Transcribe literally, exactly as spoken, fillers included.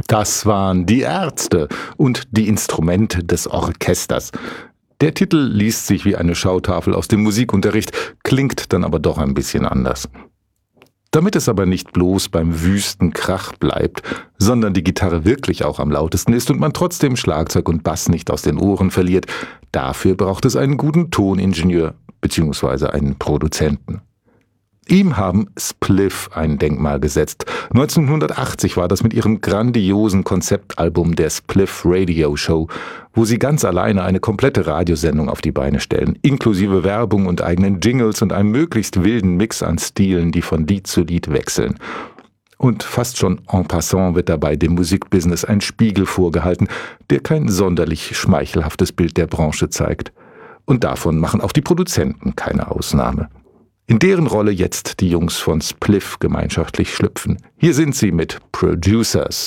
Das waren die Ärzte und die Instrumente des Orchesters. Der Titel liest sich wie eine Schautafel aus dem Musikunterricht, klingt dann aber doch ein bisschen anders. Damit es aber nicht bloß beim wüsten Krach bleibt, sondern die Gitarre wirklich auch am lautesten ist und man trotzdem Schlagzeug und Bass nicht aus den Ohren verliert, dafür braucht es einen guten Toningenieur bzw. einen Produzenten. Ihm haben Spliff ein Denkmal gesetzt. neunzehnhundertachtzig war das mit ihrem grandiosen Konzeptalbum der Spliff Radio Show, wo sie ganz alleine eine komplette Radiosendung auf die Beine stellen, inklusive Werbung und eigenen Jingles und einem möglichst wilden Mix an Stilen, die von Lied zu Lied wechseln. Und fast schon en passant wird dabei dem Musikbusiness ein Spiegel vorgehalten, der kein sonderlich schmeichelhaftes Bild der Branche zeigt. Und davon machen auch die Produzenten keine Ausnahme. In deren Rolle jetzt die Jungs von Spliff gemeinschaftlich schlüpfen. Hier sind sie mit Producers.